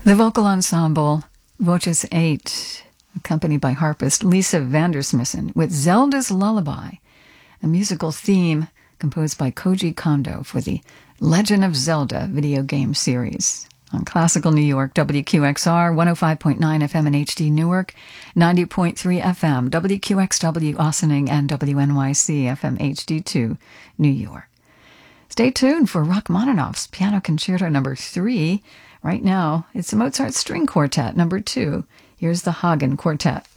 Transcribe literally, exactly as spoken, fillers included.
The vocal ensemble, Voces eight, accompanied by harpist Lisa Vandersmissen with Zelda's Lullaby, a musical theme composed by Koji Kondo for the Legend of Zelda video game series. On Classical New York, W Q X R, one oh five point nine F M in H D Newark, ninety point three F M, W Q X W Ossining, and W N Y C F M H D two, New York. Stay tuned for Rachmaninoff's Piano Concerto number three. Right now, it's the Mozart String Quartet number two. Here's the Hagen Quartet.